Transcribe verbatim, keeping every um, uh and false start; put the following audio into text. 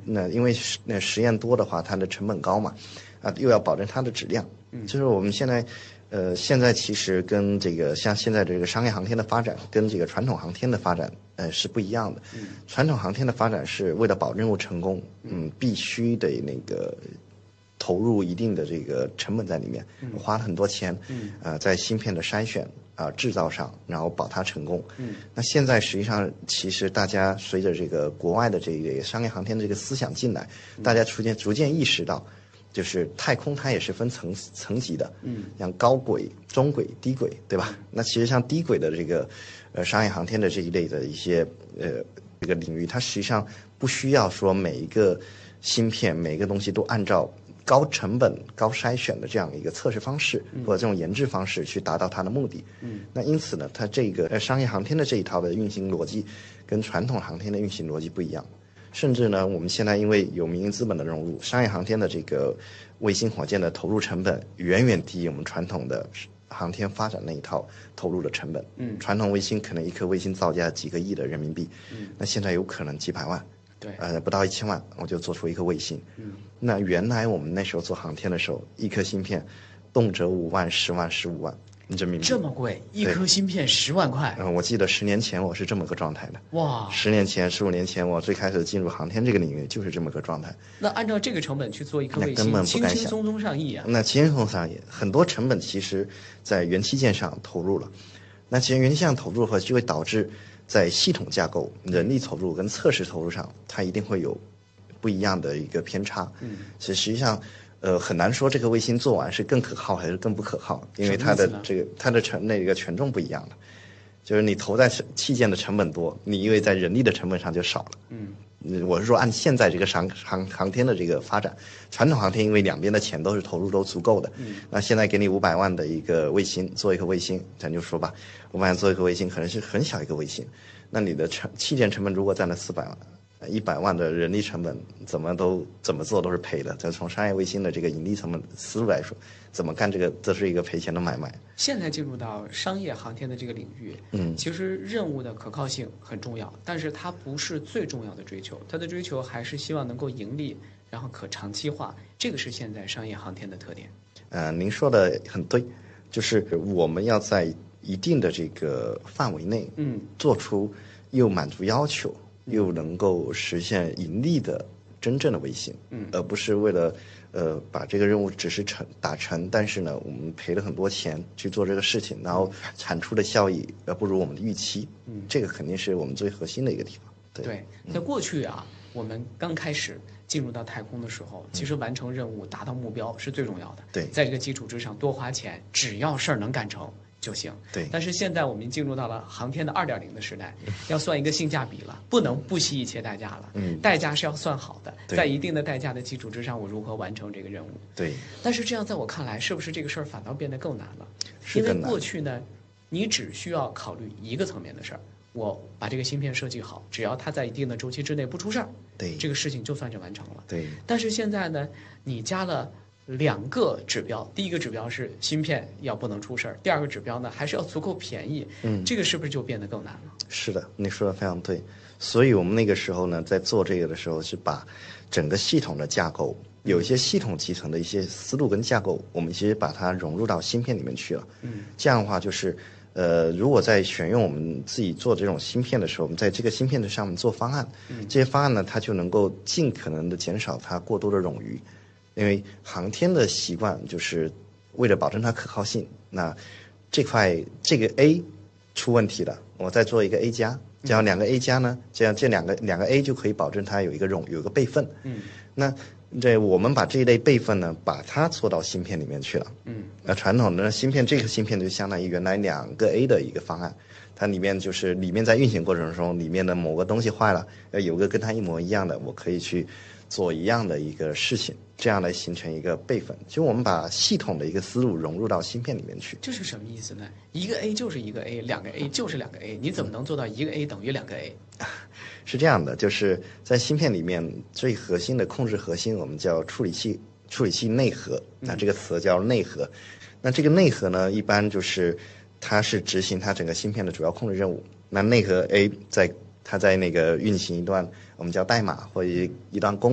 那因为那实验多的话，它的成本高嘛，啊，又要保证它的质量。嗯，就是我们现在，呃，现在其实跟这个像现在这个商业航天的发展，跟这个传统航天的发展，呃，是不一样的。嗯，传统航天的发展是为了保任务成功，嗯，必须得那个投入一定的这个成本在里面，嗯、花了很多钱，嗯，呃，在芯片的筛选啊、呃、制造上，然后保它成功。嗯，那现在实际上其实大家随着这个国外的这个商业航天的这个思想进来，大家逐渐逐渐意识到。就是太空它也是分层层级的，嗯，像高轨、中轨、低轨，对吧？那其实像低轨的这个，呃，商业航天的这一类的一些呃这个领域，它实际上不需要说每一个芯片、每一个东西都按照高成本、高筛选的这样一个测试方式、嗯、或者这种研制方式去达到它的目的。嗯，那因此呢，它这个呃商业航天的这一套的运行逻辑，跟传统航天的运行逻辑不一样。甚至呢，我们现在因为有民营资本的融入，商业航天的这个卫星火箭的投入成本远远低于我们传统的航天发展那一套投入的成本。嗯，传统卫星可能一颗卫星造价几个亿的人民币，嗯，那现在有可能几百万，对，呃，不到一千万我就做出一颗卫星。嗯，那原来我们那时候做航天的时候，一颗芯片动辄五万、十万、十五万。人民币这么贵，一颗芯片十万块。 嗯，我记得十年前我是这么个状态的。 哇， 十年前、十五年前，我最开始进入航天这个领域就是这么个状态。 那按照这个成本去做一颗卫星， 根本不敢想， 轻轻松松上亿啊！ 那轻轻松松上亿，很多成本其实在元器件上投入了。那其实元器件投入的话，就会导致在系统架构、人力投入跟测试投入上，它一定会有不一样的一个偏差。嗯，所以实际上。呃，很难说这个卫星做完是更可靠还是更不可靠，因为它的这个它的成那个权重不一样的，就是你投在器件的成本多，你因为在人力的成本上就少了。嗯，我是说按现在这个航航航天的这个发展，传统航天因为两边的钱都是投入都足够的，嗯，那现在给你五百万的一个卫星做一个卫星，咱就说吧，五百万做一个卫星可能是很小一个卫星，那你的成器件成本如果占了四百万。一百万的人力成本怎么都怎么做都是赔的。这从商业卫星的这个盈利成本思路来说，怎么干这个这是一个赔钱的买卖。 现在进入到商业航天的这个领域，嗯，其实任务的可靠性很重要，但是它不是最重要的追求，它的追求还是希望能够盈利，然后可长期化，这个是现在商业航天的特点。 呃，您说的很对，就是我们要在一定的这个范围内，嗯，做出又满足要求。又能够实现盈利的真正的卫星，嗯，而不是为了呃把这个任务只是成达成，但是呢我们赔了很多钱去做这个事情，然后产出的效益呃不如我们的预期，嗯，这个肯定是我们最核心的一个地方。对， 对，在过去啊，嗯、我们刚开始进入到太空的时候，其实完成任务、达到目标是最重要的。 对， 在这个基础之上多花钱，只要事儿能干成。就行。 对， 但是现在我们进入到了航天的二点零的时代，要算一个性价比了，不能不惜一切代价了。嗯，代价是要算好的，在一定的代价的基础之上，我如何完成这个任务？ 对。 但是这样在我看来，是不是这个事儿反倒变得更难了？ 是更难。 因为过去呢，你只需要考虑一个层面的事儿，我把这个芯片设计好，只要它在一定的周期之内不出事儿， 对， 这个事情就算是完成了。 对。 但是现在呢，你加了。两个指标，第一个指标是芯片要不能出事儿，第二个指标呢还是要足够便宜。嗯，这个是不是就变得更难了？ 是的，你说的非常对。所以我们那个时候呢，在做这个的时候，是把整个系统的架构，有一些系统集成的一些思路跟架构，我们其实把它融入到芯片里面去了。嗯，这样的话就是，呃，如果在选用我们自己做这种芯片的时候，我们在这个芯片的上面做方案，嗯，这些方案呢，它就能够尽可能的减少它过多的冗余。因为航天的习惯就是为了保证它可靠性，那这块这个 A 出问题了，我再做一个 A 加，这样两个 A 加呢，这样这两个两个 A 就可以保证它有一个冗有一个备份。嗯，那这我们把这一类备份呢，把它做到芯片里面去了。嗯，那传统的芯片这个芯片就相当于原来两个 A 的一个方案，它里面就是里面在运行过程中，里面的某个东西坏了，要有个跟它一模一样的，我可以去做一样的一个事情。这样来形成一个备份，就我们把系统的一个思路融入到芯片里面去。 这是什么意思呢？一个 A 就是一个 A， 两个 A 就是两个 A， 你怎么能做到一个 A 等于两个 A？ 是这样的，就是在芯片里面最核心的控制核心，我们叫处理器，处理器内核。那这个词叫内核。那这个内核呢，一般就是它是执行它整个芯片的主要控制任务。那内核 A 在它在那个运行一段我们叫代码或者一段工。